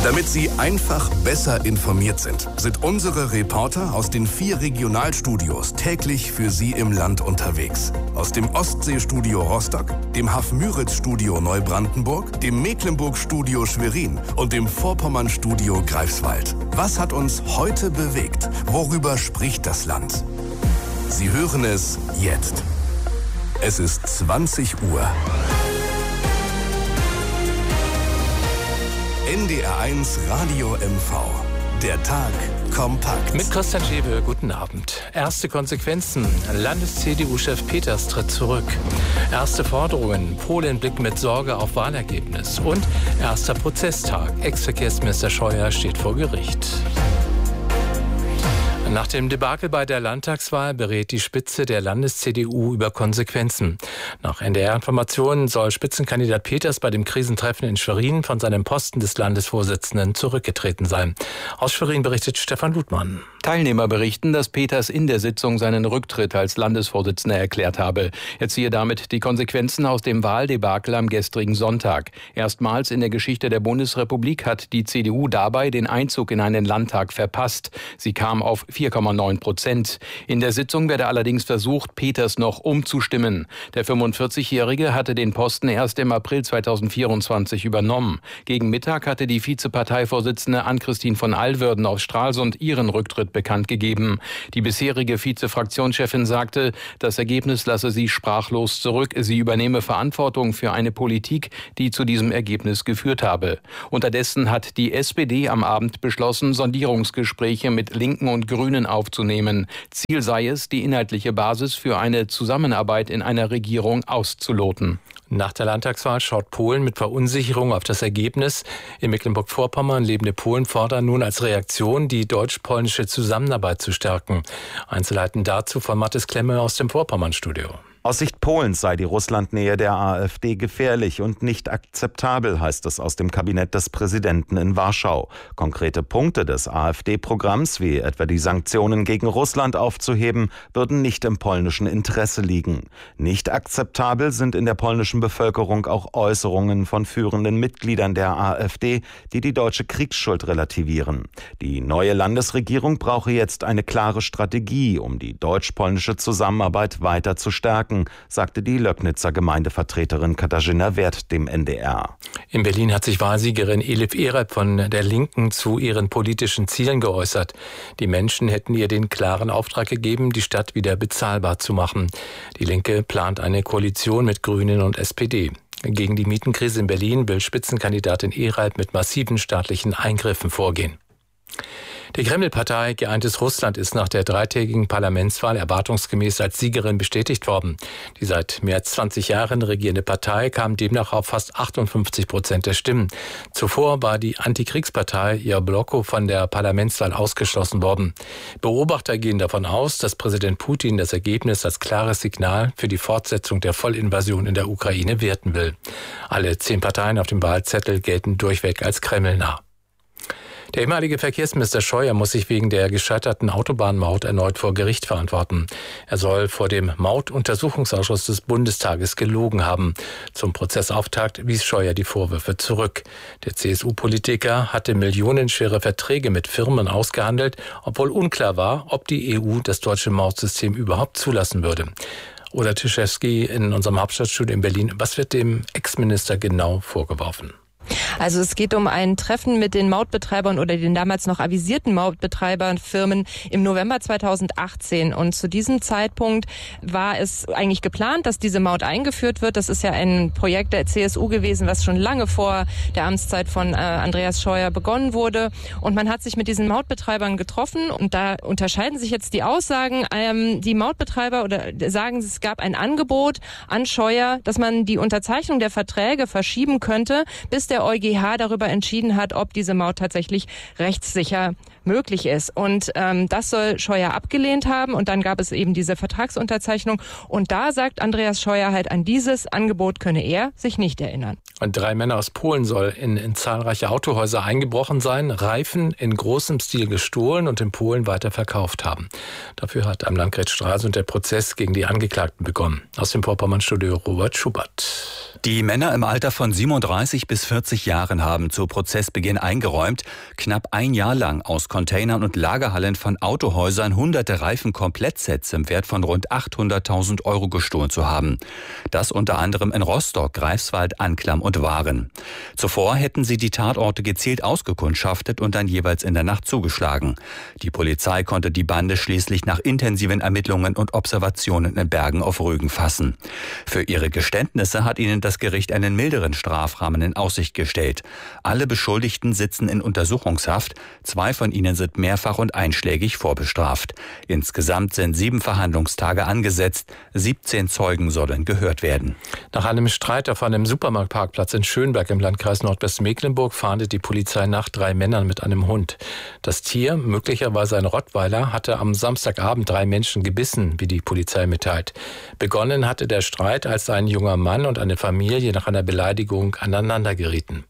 Damit Sie einfach besser informiert sind unsere Reporter aus den 4 Regionalstudios täglich für Sie im Land unterwegs. Aus dem Ostseestudio Rostock, dem Hafmüritz-Studio Neubrandenburg, dem Mecklenburg-Studio Schwerin und dem Vorpommern-Studio Greifswald. Was hat uns heute bewegt? Worüber spricht das Land? Sie hören es jetzt. Es ist 20 Uhr. NDR1 Radio MV. Der Tag kompakt. Mit Christian Schäbe, guten Abend. Erste Konsequenzen. Landes-CDU-Chef Peters tritt zurück. Erste Forderungen. Polen blickt mit Sorge auf Wahlergebnis. Und erster Prozesstag. Ex-Verkehrsminister Scheuer steht vor Gericht. Nach dem Debakel bei der Landtagswahl berät die Spitze der Landes-CDU über Konsequenzen. Nach NDR-Informationen soll Spitzenkandidat Peters bei dem Krisentreffen in Schwerin von seinem Posten des Landesvorsitzenden zurückgetreten sein. Aus Schwerin berichtet Stefan Ludmann. Teilnehmer berichten, dass Peters in der Sitzung seinen Rücktritt als Landesvorsitzender erklärt habe. Er ziehe damit die Konsequenzen aus dem Wahldebakel am gestrigen Sonntag. Erstmals in der Geschichte der Bundesrepublik hat die CDU dabei den Einzug in einen Landtag verpasst. Sie kam auf 4,9%. In der Sitzung werde allerdings versucht, Peters noch umzustimmen. Der 45-Jährige hatte den Posten erst im April 2024 übernommen. Gegen Mittag hatte die Vizeparteivorsitzende Ann-Christine von Alwörden aus Stralsund ihren Rücktritt bekannt gegeben. Die bisherige Vize-Fraktionschefin sagte, das Ergebnis lasse sie sprachlos zurück. Sie übernehme Verantwortung für eine Politik, die zu diesem Ergebnis geführt habe. Unterdessen hat die SPD am Abend beschlossen, Sondierungsgespräche mit Linken und Grünen aufzunehmen. Ziel sei es, die inhaltliche Basis für eine Zusammenarbeit in einer Regierung auszuloten. Nach der Landtagswahl schaut Polen mit Verunsicherung auf das Ergebnis. In Mecklenburg-Vorpommern lebende Polen fordern nun als Reaktion, die deutsch-polnische Zusammenarbeit zu stärken. Einzelheiten dazu von Mathis Klemme aus dem Vorpommern-Studio. Aus Sicht Polens sei die Russlandnähe der AfD gefährlich und nicht akzeptabel, heißt es aus dem Kabinett des Präsidenten in Warschau. Konkrete Punkte des AfD-Programms, wie etwa die Sanktionen gegen Russland aufzuheben, würden nicht im polnischen Interesse liegen. Nicht akzeptabel sind in der polnischen Bevölkerung auch Äußerungen von führenden Mitgliedern der AfD, die die deutsche Kriegsschuld relativieren. Die neue Landesregierung brauche jetzt eine klare Strategie, um die deutsch-polnische Zusammenarbeit weiter zu stärken, sagte die Löcknitzer Gemeindevertreterin Katarzyna Wert dem NDR. In Berlin hat sich Wahlsiegerin Elif Ereb von der Linken zu ihren politischen Zielen geäußert. Die Menschen hätten ihr den klaren Auftrag gegeben, die Stadt wieder bezahlbar zu machen. Die Linke plant eine Koalition mit Grünen und SPD. Gegen die Mietenkrise in Berlin will Spitzenkandidatin Ereb mit massiven staatlichen Eingriffen vorgehen. Die Kreml-Partei Geeintes Russland ist nach der 3-tägigen Parlamentswahl erwartungsgemäß als Siegerin bestätigt worden. Die seit mehr als 20 Jahren regierende Partei kam demnach auf fast 58% der Stimmen. Zuvor war die Antikriegspartei Jabloko von der Parlamentswahl ausgeschlossen worden. Beobachter gehen davon aus, dass Präsident Putin das Ergebnis als klares Signal für die Fortsetzung der Vollinvasion in der Ukraine werten will. Alle 10 Parteien auf dem Wahlzettel gelten durchweg als kremlnah. Der ehemalige Verkehrsminister Scheuer muss sich wegen der gescheiterten Autobahnmaut erneut vor Gericht verantworten. Er soll vor dem Mautuntersuchungsausschuss des Bundestages gelogen haben. Zum Prozessauftakt wies Scheuer die Vorwürfe zurück. Der CSU-Politiker hatte millionenschwere Verträge mit Firmen ausgehandelt, obwohl unklar war, ob die EU das deutsche Mautsystem überhaupt zulassen würde. Oder Tischewski in unserem Hauptstadtstudio in Berlin. Was wird dem Ex-Minister genau vorgeworfen? Also es geht um ein Treffen mit den Mautbetreibern oder den damals noch avisierten Mautbetreiberfirmen im November 2018. Und zu diesem Zeitpunkt war es eigentlich geplant, dass diese Maut eingeführt wird. Das ist ja ein Projekt der CSU gewesen, was schon lange vor der Amtszeit von Andreas Scheuer begonnen wurde. Und man hat sich mit diesen Mautbetreibern getroffen. Und da unterscheiden sich jetzt die Aussagen. Die Mautbetreiber sagen, es gab ein Angebot an Scheuer, dass man die Unterzeichnung der Verträge verschieben könnte, bis der EuGH darüber entschieden hat, ob diese Maut tatsächlich rechtssicher möglich ist. Und das soll Scheuer abgelehnt haben. Und dann gab es eben diese Vertragsunterzeichnung. Und da sagt Andreas Scheuer halt, an dieses Angebot könne er sich nicht erinnern. Und 3 Männer aus Polen sollen in zahlreiche Autohäuser eingebrochen sein, Reifen in großem Stil gestohlen und in Polen weiterverkauft haben. Dafür hat am Landgericht Stralsund der Prozess gegen die Angeklagten begonnen. Aus dem Vorpommern-Studio Robert Schubert. Die Männer im Alter von 37 bis 40 40 Jahren haben zu Prozessbeginn eingeräumt, knapp ein Jahr lang aus Containern und Lagerhallen von Autohäusern hunderte Reifenkomplettsets im Wert von rund 800.000 € gestohlen zu haben. Das unter anderem in Rostock, Greifswald, Anklam und Waren. Zuvor hätten sie die Tatorte gezielt ausgekundschaftet und dann jeweils in der Nacht zugeschlagen. Die Polizei konnte die Bande schließlich nach intensiven Ermittlungen und Observationen in Bergen auf Rügen fassen. Für ihre Geständnisse hat ihnen das Gericht einen milderen Strafrahmen in Aussicht gestellt. Alle Beschuldigten sitzen in Untersuchungshaft. 2 von ihnen sind mehrfach und einschlägig vorbestraft. Insgesamt sind 7 Verhandlungstage angesetzt. 17 Zeugen sollen gehört werden. Nach einem Streit auf einem Supermarktparkplatz in Schönberg im Landkreis Nordwestmecklenburg fahndet die Polizei nach 3 Männern mit einem Hund. Das Tier, möglicherweise ein Rottweiler, hatte am Samstagabend 3 Menschen gebissen, wie die Polizei mitteilt. Begonnen hatte der Streit, als ein junger Mann und eine Familie nach einer Beleidigung aneinander gerieten.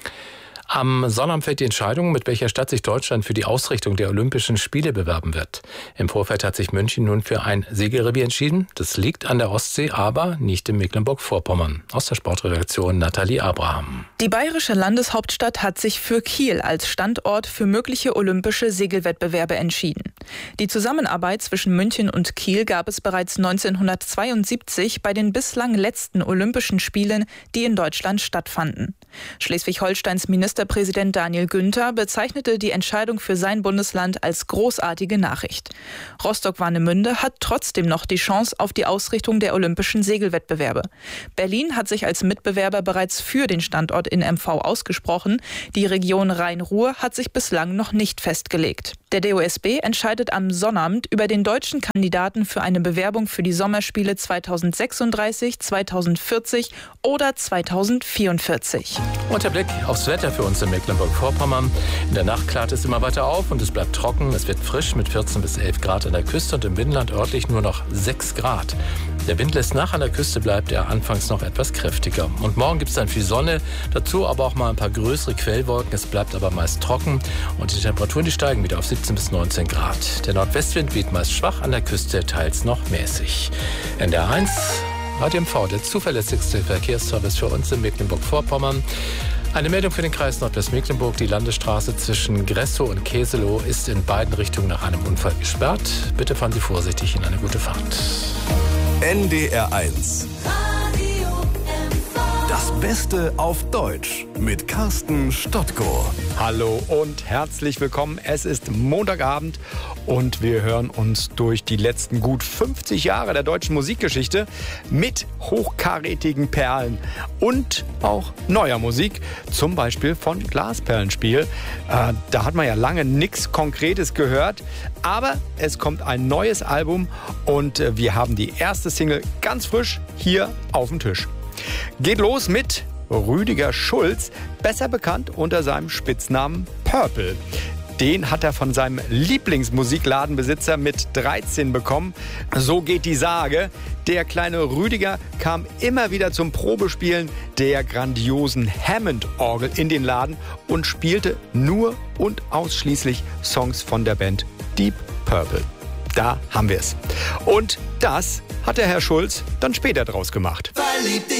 Am Sonnabend fällt die Entscheidung, mit welcher Stadt sich Deutschland für die Ausrichtung der Olympischen Spiele bewerben wird. Im Vorfeld hat sich München nun für ein Segelrevier entschieden. Das liegt an der Ostsee, aber nicht in Mecklenburg-Vorpommern. Aus der Sportredaktion Nathalie Abraham. Die bayerische Landeshauptstadt hat sich für Kiel als Standort für mögliche olympische Segelwettbewerbe entschieden. Die Zusammenarbeit zwischen München und Kiel gab es bereits 1972 bei den bislang letzten Olympischen Spielen, die in Deutschland stattfanden. Schleswig-Holsteins Ministerpräsident Daniel Günther bezeichnete die Entscheidung für sein Bundesland als großartige Nachricht. Rostock-Warnemünde hat trotzdem noch die Chance auf die Ausrichtung der olympischen Segelwettbewerbe. Berlin hat sich als Mitbewerber bereits für den Standort in MV ausgesprochen. Die Region Rhein-Ruhr hat sich bislang noch nicht festgelegt. Der DOSB entscheidet am Sonnabend über den deutschen Kandidaten für eine Bewerbung für die Sommerspiele 2036, 2040 oder 2044. Und der Blick aufs Wetter für uns in Mecklenburg-Vorpommern. In der Nacht klart es immer weiter auf und es bleibt trocken. Es wird frisch mit 14 bis 11 Grad an der Küste und im Binnenland örtlich nur noch 6 Grad. Der Wind lässt nach, an der Küste bleibt er anfangs noch etwas kräftiger. Und morgen gibt es dann viel Sonne, dazu aber auch mal ein paar größere Quellwolken. Es bleibt aber meist trocken und die Temperaturen, die steigen wieder auf 17 bis 19 Grad. Der Nordwestwind weht meist schwach, an der Küste teils noch mäßig. NDR 1, Radio MV, der zuverlässigste Verkehrsservice für uns in Mecklenburg-Vorpommern. Eine Meldung für den Kreis Nordwestmecklenburg. Die Landesstraße zwischen Gressow und Keselow ist in beiden Richtungen nach einem Unfall gesperrt. Bitte fahren Sie vorsichtig in eine gute Fahrt. NDR 1. Das Beste auf Deutsch mit Carsten Stottko. Hallo und herzlich willkommen. Es ist Montagabend und wir hören uns durch die letzten gut 50 Jahre der deutschen Musikgeschichte mit hochkarätigen Perlen und auch neuer Musik, zum Beispiel von Glasperlenspiel. Da hat man ja lange nichts Konkretes gehört, aber es kommt ein neues Album und wir haben die erste Single ganz frisch hier auf dem Tisch. Geht los mit Rüdiger Schulz, besser bekannt unter seinem Spitznamen Purple. Den hat er von seinem Lieblingsmusikladenbesitzer mit 13 bekommen. So geht die Sage. Der kleine Rüdiger kam immer wieder zum Probespielen der grandiosen Hammond-Orgel in den Laden und spielte nur und ausschließlich Songs von der Band Deep Purple. Da haben wir es. Und das hat der Herr Schulz dann später draus gemacht.